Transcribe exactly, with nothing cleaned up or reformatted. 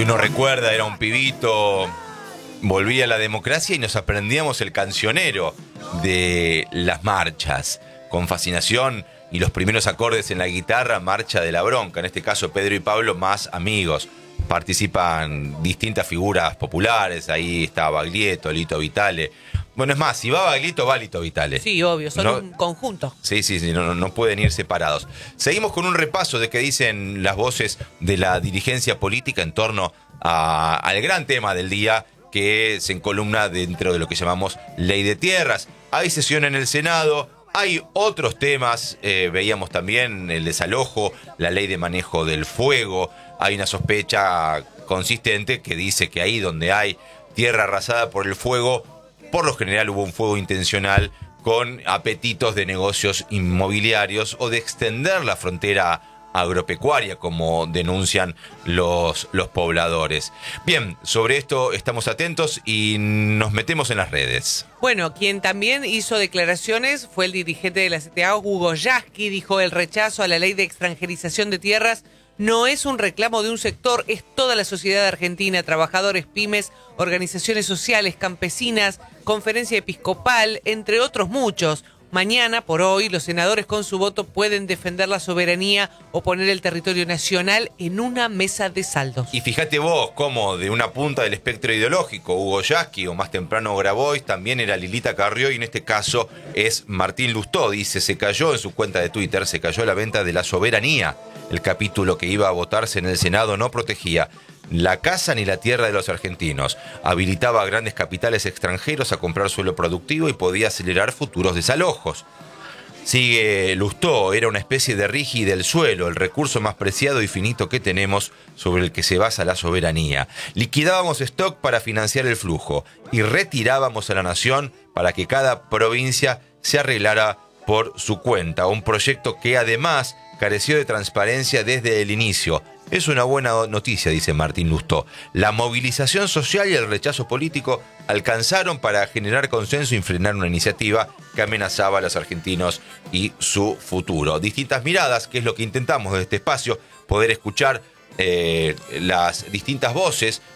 no recuerda, era un pibito, volvía a la democracia y nos aprendíamos el cancionero de las marchas. Con fascinación y los primeros acordes en la guitarra, Marcha de la Bronca. En este caso, Pedro y Pablo, más amigos. Participan distintas figuras populares. Ahí está Baglietto, Lito Vitale. Bueno, es más, si va Baglietto, va Lito Vitale. Sí, obvio, son no, un conjunto. Sí, sí, sí, no, no pueden ir separados. Seguimos con un repaso de qué dicen las voces de la dirigencia política en torno a, al gran tema del día, que se encolumna dentro de lo que llamamos Ley de Tierras. Hay sesión en el Senado. Hay otros temas, eh, veíamos también el desalojo, la ley de manejo del fuego. Hay una sospecha consistente que dice que ahí donde hay tierra arrasada por el fuego, por lo general hubo un fuego intencional con apetitos de negocios inmobiliarios o de extender la frontera agropecuaria, como denuncian los, los pobladores. Bien, sobre esto estamos atentos y nos metemos en las redes. Bueno, quien también hizo declaraciones fue el dirigente de la C T A, Hugo Yasky. Dijo: el rechazo a la ley de extranjerización de tierras no es un reclamo de un sector, es toda la sociedad argentina, trabajadores, pymes, organizaciones sociales, campesinas, conferencia episcopal, entre otros muchos. Mañana, por hoy, los senadores con su voto pueden defender la soberanía o poner el territorio nacional en una mesa de saldos. Y fíjate vos cómo de una punta del espectro ideológico, Hugo Yasky o más temprano Grabois, también era Lilita Carrió y en este caso es Martín Lustó. Dice, se cayó en su cuenta de Twitter, se cayó la venta de la soberanía. El capítulo que iba a votarse en el Senado no protegía la casa ni la tierra de los argentinos. Habilitaba a grandes capitales extranjeros a comprar suelo productivo y podía acelerar futuros desalojos. Sigue Lustó, era una especie de rigi del suelo, el recurso más preciado y finito que tenemos sobre el que se basa la soberanía. Liquidábamos stock para financiar el flujo y retirábamos a la nación para que cada provincia se arreglara por su cuenta. Un proyecto que además careció de transparencia desde el inicio. Es una buena noticia, dice Martín Lustó. La movilización social y el rechazo político alcanzaron para generar consenso y frenar una iniciativa que amenazaba a los argentinos y su futuro. Distintas miradas, que es lo que intentamos desde este espacio, poder escuchar eh, las distintas voces